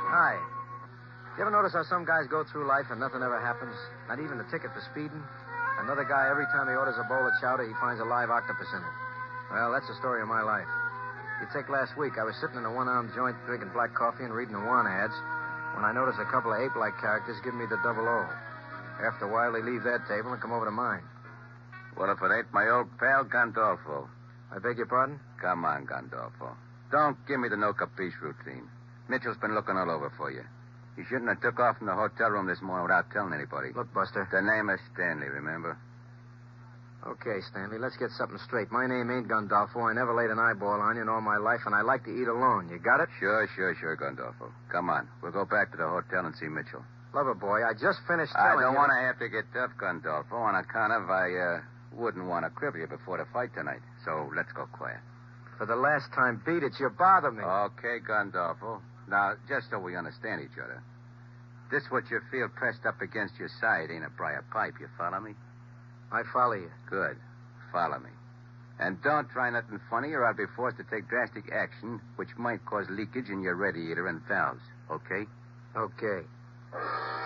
Hi. You ever notice how some guys go through life and nothing ever happens? Not even a ticket for speeding? Another guy, every time he orders a bowl of chowder, he finds a live octopus in it. Well, that's the story of my life. You take last week, I was sitting in a one-armed joint drinking black coffee and reading the Wan ads when I noticed a couple of ape-like characters giving me the double O. After a while, they leave their table and come over to mine. What if it ain't my old pal, Gandolfo? I beg your pardon? Come on, Gandolfo. Don't give me the no capiche routine. Mitchell's been looking all over for you. You shouldn't have took off from the hotel room this morning without telling anybody. Look, Buster. The name is Stanley, remember? Okay, Stanley, let's get something straight. My name ain't Gandolfo. I never laid an eyeball on you in all my life, and I like to eat alone. You got it? Sure, Gandolfo. Come on. We'll go back to the hotel and see Mitchell. Lover boy, I just finished I telling you... don't want to have to get tough, Gandolfo, on account of I wouldn't want to cripple you before the fight tonight. So let's go quiet. For the last time, beat it. You bother me. Okay, Gandolfo. Now, just so we understand each other. This what you feel pressed up against your side ain't a briar pipe, you follow me? I follow you. Good. Follow me. And don't try nothing funny or I'll be forced to take drastic action which might cause leakage in your radiator and valves. Okay? Okay.